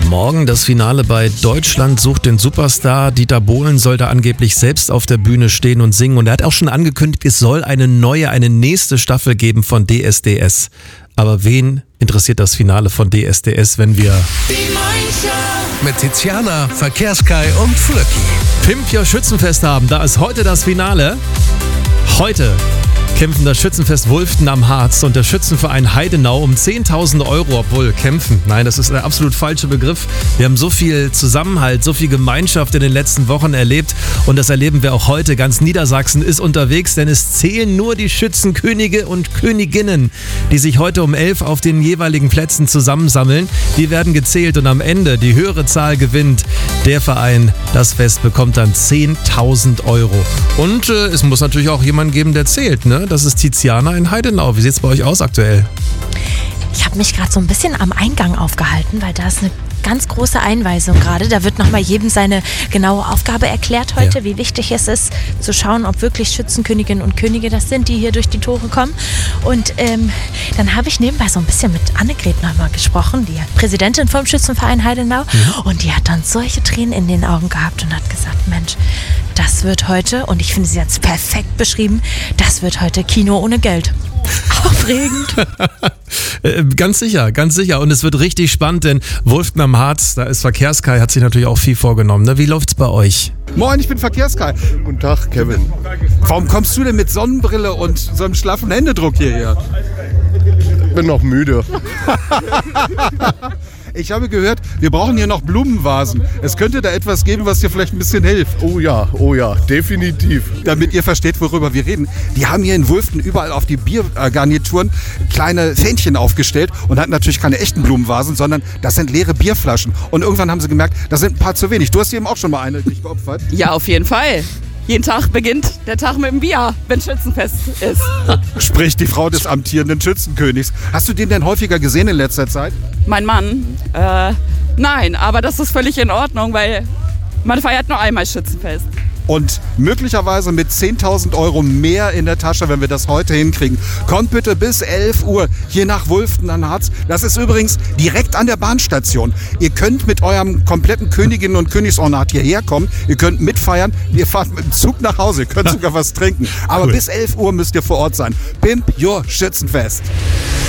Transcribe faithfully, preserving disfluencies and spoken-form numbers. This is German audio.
Morgen das Finale bei Deutschland sucht den Superstar. Dieter Bohlen soll da angeblich selbst auf der Bühne stehen und singen. Und er hat auch schon angekündigt, es soll eine neue, eine nächste Staffel geben von D S D S. Aber wen interessiert das Finale von D S D S, wenn wir mit Tiziana, Verkehrskai und Flöcki Pimp Your Schützenfest haben? Da ist heute das Finale. Heute kämpfen das Schützenfest Wulften am Harz und der Schützenverein Heidenau um zehntausend Euro, obwohl kämpfen. Nein, das ist der absolut falsche Begriff. Wir haben so viel Zusammenhalt, so viel Gemeinschaft in den letzten Wochen erlebt und das erleben wir auch heute. Ganz Niedersachsen ist unterwegs, denn es zählen nur die Schützenkönige und Königinnen, die sich heute um elf auf den jeweiligen Plätzen zusammensammeln. Die werden gezählt und am Ende die höhere Zahl gewinnt. Der Verein, das Fest, bekommt dann zehntausend Euro. Und äh, es muss natürlich auch jemanden geben, der zählt, ne? Das ist Tiziana in Heidenau. Wie sieht es bei euch aus aktuell? Ich habe mich gerade so ein bisschen am Eingang aufgehalten, weil da ist eine ganz große Einweisung gerade. Da wird nochmal jedem seine genaue Aufgabe erklärt heute, ja. Wie wichtig es ist, zu schauen, ob wirklich Schützenköniginnen und Könige das sind, die hier durch die Tore kommen. Und ähm, dann habe ich nebenbei so ein bisschen mit Annegret nochmal gesprochen, die Präsidentin vom Schützenverein Heidenau. Mhm. Und die hat dann solche Tränen in den Augen gehabt und hat gesagt, Mensch, das wird heute, und ich finde, sie hat es perfekt beschrieben, das wird heute Kino ohne Geld. Aufregend. Ganz sicher, ganz sicher. Und es wird richtig spannend, denn Wulften am Harz, da ist Verkehrskai, hat sich natürlich auch viel vorgenommen. Ne? Wie läuft's bei euch? Moin, ich bin Verkehrskai. Guten Tag, Kevin. Warum kommst du denn mit Sonnenbrille und so einem schlaffen Händedruck hierher? Ich bin noch müde. Ich habe gehört, wir brauchen hier noch Blumenvasen. Es könnte da etwas geben, was dir vielleicht ein bisschen hilft. Oh ja, oh ja, definitiv. Damit ihr versteht, worüber wir reden. Die haben hier in Wulften überall auf die Biergarnituren kleine Fähnchen aufgestellt und hatten natürlich keine echten Blumenvasen, sondern das sind leere Bierflaschen. Und irgendwann haben sie gemerkt, das sind ein paar zu wenig. Du hast hier eben auch schon mal eine dich geopfert. Ja, auf jeden Fall. Jeden Tag beginnt der Tag mit dem Bier, wenn Schützenfest ist. Spricht die Frau des amtierenden Schützenkönigs. Hast du den denn häufiger gesehen in letzter Zeit? Mein Mann? Äh, nein, aber das ist völlig in Ordnung, weil man feiert nur einmal Schützenfest. Und möglicherweise mit zehntausend Euro mehr in der Tasche, wenn wir das heute hinkriegen. Kommt bitte bis elf Uhr hier nach Wulften an Harz. Das ist übrigens direkt an der Bahnstation. Ihr könnt mit eurem kompletten Königinnen- und Königsornat hierher kommen. Ihr könnt mitfeiern. Ihr fahrt mit dem Zug nach Hause. Ihr könnt sogar was trinken. Aber cool. Bis elf Uhr müsst ihr vor Ort sein. Pimp Your Schützenfest.